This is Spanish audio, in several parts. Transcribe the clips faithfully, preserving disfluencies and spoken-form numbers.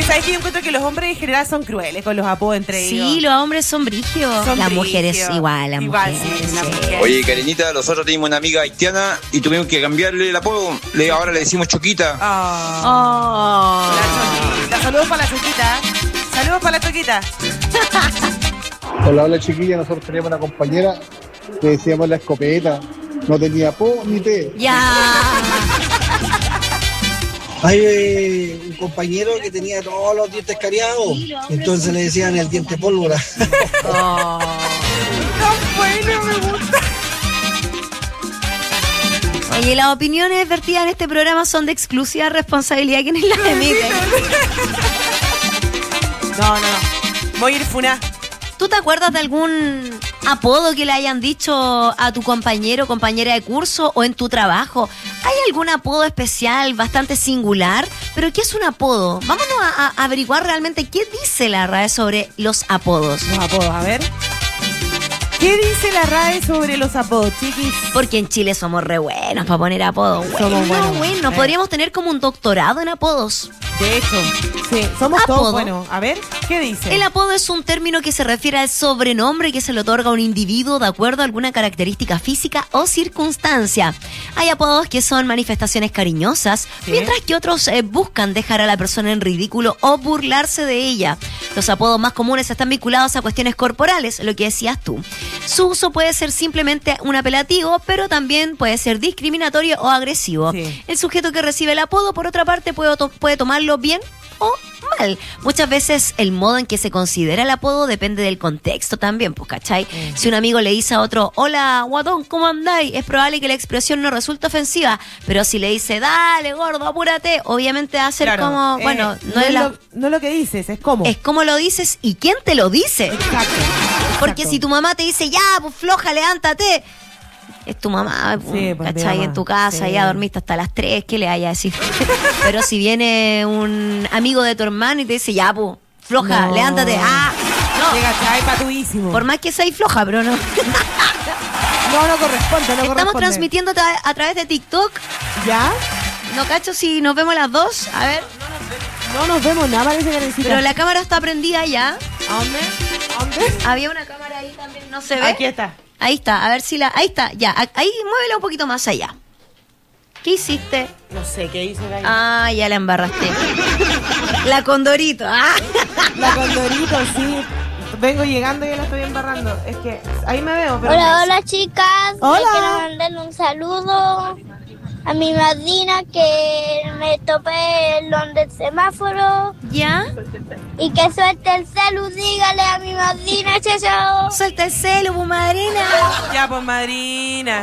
¿sabes que yo encuentro que los hombres en general son crueles con los apodos entre Sí, ellos? Sí, los hombres son brígidos. Son las brígidos. mujeres igual, las igual, mujeres. sí, las sí. mujeres. Oye, Karenita, nosotros teníamos una amiga haitiana y tuvimos que cambiarle el apodo. Le, ahora le decimos Choquita. Oh. Oh. La Choquita. Saludos para la Choquita. Saludos para la Choquita. Hola, hola chiquilla, nosotros teníamos una compañera que decíamos la escopeta, no tenía po ni te. Ya. Hay eh, un compañero que tenía todos los dientes cariados, entonces le decían el diente pólvora. Oh. Tan bueno, me gusta. Oye, las opiniones vertidas en este programa son de exclusiva responsabilidad de quienes las emiten. No, no, no. Voy a ir funá. ¿Tú te acuerdas de algún apodo que le hayan dicho a tu compañero, compañera de curso o en tu trabajo? ¿Hay algún apodo especial, bastante singular? ¿Pero qué es un apodo? Vámonos a, a averiguar realmente qué dice la R A E sobre los apodos. Los apodos, a ver. ¿Qué dice la R A E sobre los apodos, chiquis? Porque en Chile somos re buenos para poner apodos. Bueno, Somos buenos. bueno, Eh. podríamos tener como un doctorado en apodos. De hecho, sí, somos Apodo. todos buenos. A ver, ¿qué dice? El apodo es un término que se refiere al sobrenombre que se le otorga a un individuo de acuerdo a alguna característica física o circunstancia. Hay apodos que son manifestaciones cariñosas, ¿Sí? mientras que otros eh, buscan dejar a la persona en ridículo o burlarse de ella. Los apodos más comunes están vinculados a cuestiones corporales, lo que decías tú. Su uso puede ser simplemente un apelativo, pero también puede ser discriminatorio o agresivo. Sí. El sujeto que recibe el apodo, por otra parte, puede, to- puede tomarlo bien o mal. Muchas veces el modo en que se considera el apodo depende del contexto también, pues, ¿cachai? Mm. Si un amigo le dice a otro, hola, guatón, ¿cómo andáis? Es probable que la expresión no resulte ofensiva, pero si le dice, dale, gordo, apúrate, obviamente va a ser Claro, como, eh, bueno, no, no es, es la- lo, no es lo que dices, es cómo. es como lo dices y quién te lo dice. Exacto. Porque exacto. si tu mamá te dice, ya, pues floja, levántate, es tu mamá, Sí, pues, mi ¿cachai? mamá. En tu casa, Sí. ya dormiste hasta las tres, ¿qué le vaya a decir? Pero si viene un amigo de tu hermano y te dice, ya, pues, floja, No. levántate, ah, no. Llega, chay, patudísimo. Por más que seas floja, pero no. No, no corresponde, no Estamos corresponde. transmitiendo tra- a través de TikTok. ¿Ya? No cacho si nos vemos las dos. A ver. No nos vemos nada, parece que necesita. Pero la cámara está prendida ya. ¿A dónde? ¿A dónde? Había una cámara ahí también, no se ve. Aquí está. Ahí está, a ver si la... Ahí está, ya. a- Ahí, muévela un poquito más allá. ¿Qué hiciste? No sé qué hice, gallo. Ah, ya la embarraste. La Condorito. Ah. La Condorito, sí. Vengo llegando y ya la estoy embarrando. Es que ahí me veo, pero. Hola, hola chicas. Hola. Le quiero mandarle un saludo a mi madrina que me topé en donde el semáforo ¿Ya? y que suelte el celu. Dígale a mi madrina, chao, chao. Suelta el celu, bu madrina. Ya, pues, madrina.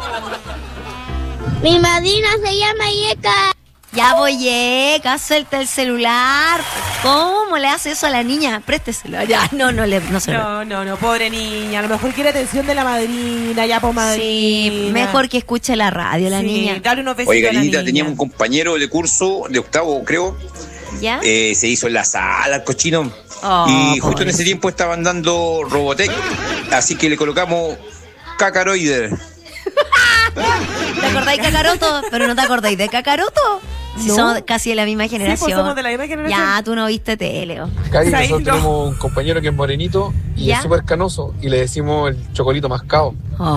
Mi madrina se llama Yeka. Ya voy, Eca, suelta el celular. ¿Cómo le hace eso a la niña? Présteselo. Ya, no, no, le, no se lo... No, no, no, pobre niña. A lo mejor quiere atención de la madrina, ya, pues, madrina. Sí, mejor que escuche la radio, la Sí, niña. dale unos besitos Oye, a la Karenita, niña. teníamos un compañero de curso de octavo, creo. ¿Ya? Eh, se hizo en la sala el cochino. Oh, y justo en pobrecito. ese tiempo estaban dando Robotech. Así que le colocamos Cacaroide. ¿Te acordáis de Kakaroto? Pero no te acordáis de Kakaroto. Si No. somos casi de la misma generación. somos de la misma generación. Ya, tú no viste tele. oh. Cari, Ahí nosotros no. tenemos un compañero que es morenito y ¿Ya? es súper canoso y le decimos el chocolito mascado.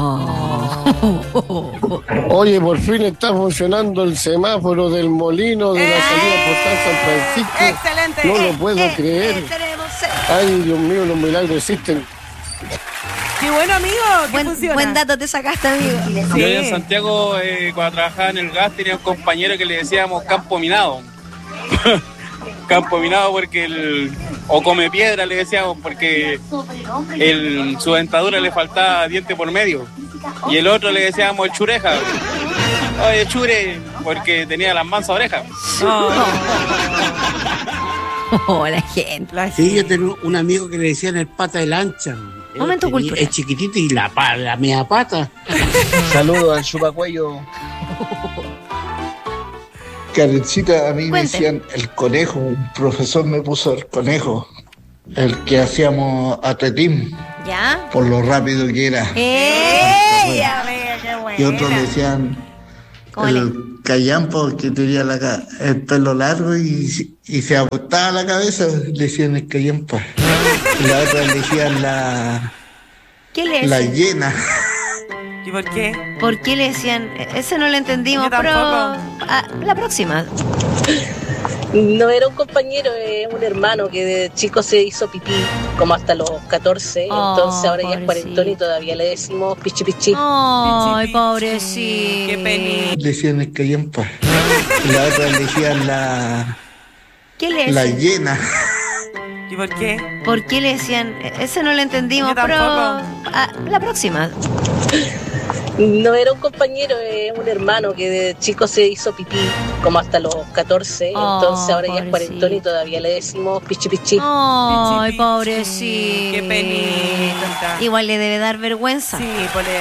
Oh. Oye, por fin está funcionando el semáforo del molino de la ¡Eh! salida portal San Francisco. Excelente. No Eh, lo puedo Eh, creer. eh, tenemos, eh. Ay, Dios mío, los milagros existen. Qué bueno, amigo. Que Buen, funciona. buen dato te sacaste, amigo. Sí. Yo en Santiago, eh, cuando trabajaba en el gas, tenía un compañero que le decíamos campo minado. Campo minado porque el... O come piedra, le decíamos, porque el, su dentadura le faltaba diente por medio. Y el otro le decíamos el chureja. Oye, chure, porque tenía las mansas orejas. Oh, la gente. La Sí, yo gente. tengo un amigo que le decían el pata de lancha. Momento Él tenía- cultural. Es chiquitito y la, pa- la media pata. Saludos al chupacuello. Karencita, a mí me Cuente. decían el conejo. Un profesor me puso el conejo. El que hacíamos atletismo, ¿Ya? por lo rápido que era. ¡Eh! Ya ve, qué bueno. Y otros le decían ¿Cómo el le- callampa porque tenía la, ca- el pelo largo y, y se abotaba la cabeza, le decían el callampa. Y la otra le decían la, ¿Qué le la decían? llena. ¿Y por qué? ¿Por qué le decían? Ese no lo entendimos, Yo pero tampoco. ah, la próxima. No era un compañero, es un hermano que de chico se hizo pipí, como hasta los catorce, Oh, entonces ahora ya es pobrecito. cuarentón y todavía le decimos pichi pichi. Ay, Pichi, pobrecito. Qué peni. Le decían el callampa. Y la otra le decían la, ¿Qué le la decían? llena. ¿Y por qué? ¿Por qué le decían? Ese no lo entendimos, Yo pero tampoco. ah, la próxima. No era un compañero, es un hermano que de chico se hizo pipí, como hasta los catorce, Oh, entonces ahora ya es pobrecito. cuarentón y todavía le decimos pichi pichi. Ay, Pichi, pobrecito. Qué penita. Igual le debe dar vergüenza. Sí, pues le